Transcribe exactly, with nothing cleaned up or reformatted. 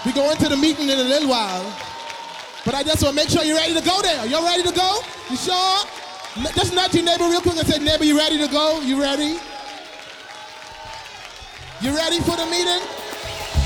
We go into the meeting in a little while, but I just want to make sure you're ready to go there. Y'all ready to go? You sure? Just nudge your neighbor real quick and say, neighbor, you ready to go? You ready? You ready for the meeting?